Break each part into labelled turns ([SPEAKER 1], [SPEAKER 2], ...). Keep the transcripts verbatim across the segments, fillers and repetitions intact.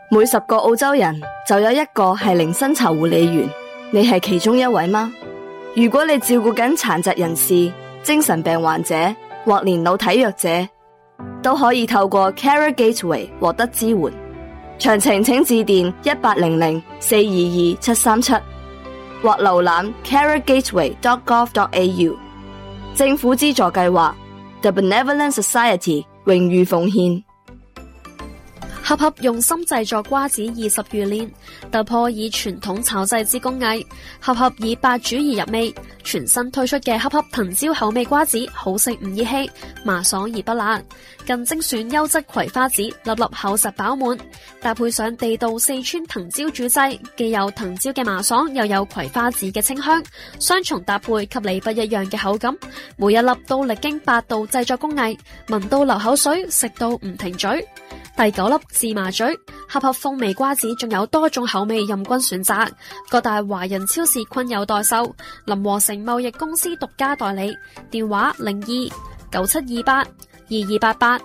[SPEAKER 1] 每十個澳洲人就有一個係零薪酬護理員，你係其中一位嗎？如果你照顧緊殘疾人士、精神病患者或年老體弱者，都可以透過 Carer Gateway 獲得支援。詳情請致電一八零零四二二七三七或瀏覽 carer gateway dot gov dot a u。 政府資助計劃 The Benevolent Society 榮譽奉獻。
[SPEAKER 2] 盒盒用心製作瓜子二十餘年，突破以傳統炒製之工藝。盒盒以八煮而入味，全新推出嘅盒盒藤椒口味瓜子，好食唔熱氣，麻爽而不辣，更精選優質葵花籽，粒粒厚實飽滿，搭配上地道四川藤椒煮製，既有藤椒嘅麻爽，又有葵花籽嘅清香，雙重搭配給你不一樣嘅口感。每一粒都歷經八道製作工藝，聞到流口水，食到唔停嘴。第九粒芝麻嘴，盒盒風味瓜子仲有多種口味任君選擇，各大華人超市均有代售，林和成貿易公司獨家代理，電話零二九七二八二二八八。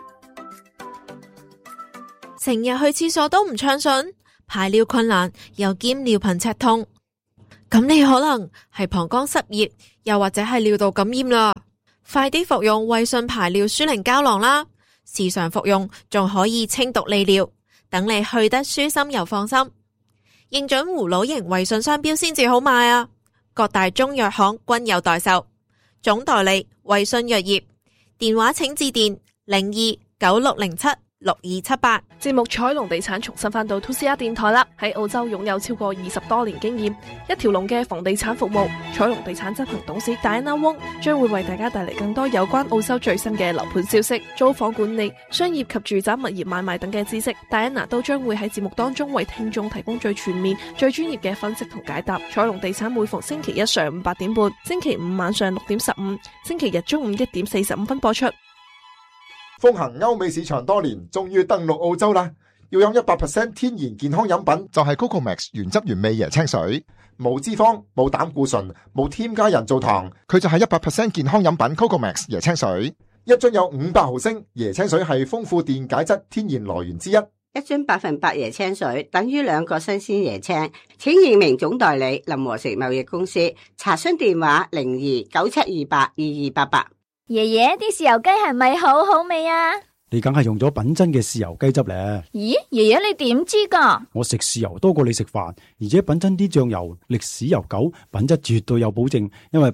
[SPEAKER 3] 成日去廁所都唔暢順，排尿困難又兼尿頻赤痛，咁你可能係膀胱濕熱，又或者係尿道感染啦。快啲服用衛信排尿舒寧膠囊啦！時常服用仲可以清毒利尿，等你去得舒心又放心。認準葫蘆型衛信商標先至好買啊！各大中藥行均有代售，總代理衛信藥業，電話請致電零二九六零七六二七八。
[SPEAKER 4] 節目彩龍地產重新返到 two C R 電台啦，喺澳洲擁有超過二十多年經驗，一條龍嘅房地產服務。彩龍地產執行董事 Diana Wong 將會為大家帶嚟更多有關澳洲最新嘅樓盤消息、租房管理、商業及住宅物業買賣等嘅知識。Diana 都將會喺節目當中為聽眾提供最全面、最專業嘅分析同解答。彩龍地產每逢星期一上午八點半，星期五晚上六點十五，星期日中午一點四十五分播出。
[SPEAKER 5] 風行歐美市場多年，終於登陸澳洲啦！要飲一百 percent 天然健康飲品，就係 Coco Max 原汁原味椰青水，冇脂肪、冇膽固醇、冇添加人造糖，佢就係一百 percent 健康飲品 Coco Max 椰青水。一樽有五百毫升，椰青水係豐富電解質天然來源之一。
[SPEAKER 6] 一樽百分百椰青水等於兩個新鮮椰青，請認明總代理林和成貿易公司，查詢電話零二九七二八二二八八。
[SPEAKER 7] 爺爺，啲豉油雞係咪好好味啊？
[SPEAKER 8] 你梗係用咗品真嘅豉油雞汁咧。
[SPEAKER 7] 咦，爺爺你點知噶？
[SPEAKER 8] 我食豉油多過你食飯，而且品真啲醬油歷史悠久，品質絕對有保證，因為